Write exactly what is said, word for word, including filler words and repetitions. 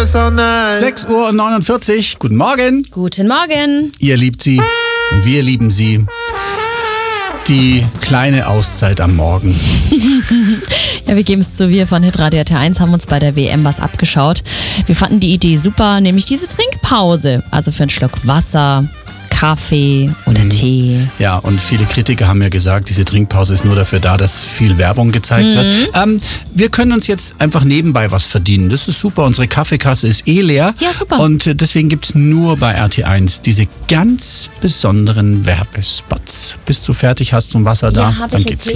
so nice. sechs Uhr neunundvierzig. Guten Morgen. Guten Morgen. Ihr liebt sie. Wir lieben sie. Die kleine Auszeit am Morgen. Ja, wir geben es zu, wir von Hitradio R T eins haben uns bei der W M was abgeschaut. Wir fanden die Idee super, nämlich diese Trinkpause. Also für einen Schluck Wasser, Kaffee oder mhm. Tee. Ja, und viele Kritiker haben ja gesagt, diese Trinkpause ist nur dafür da, dass viel Werbung gezeigt mhm. wird. Ähm, wir können uns jetzt einfach nebenbei was verdienen. Das ist super. Unsere Kaffeekasse ist eh leer. Ja, super. Und deswegen gibt es nur bei R T eins diese ganz besonderen Werbespots. Bis du fertig hast zum Wasser da, ja, dann geht's los.